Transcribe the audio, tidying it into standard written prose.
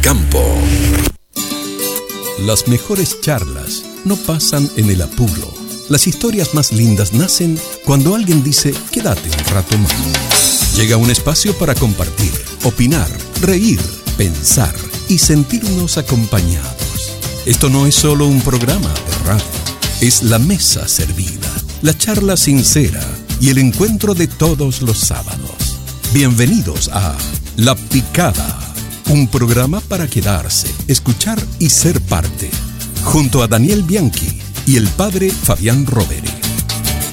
campo. Las mejores charlas no pasan en el apuro. Las historias más lindas nacen cuando alguien dice, quédate un rato más. Llega un espacio para compartir, opinar, reír, pensar y sentirnos acompañados. Esto no es solo un programa de radio, es la mesa servida, la charla sincera y el encuentro de todos los sábados. Bienvenidos a La Picada, un programa para quedarse, escuchar y ser parte, junto a Daniel Bianchi y el padre Fabián Rovere.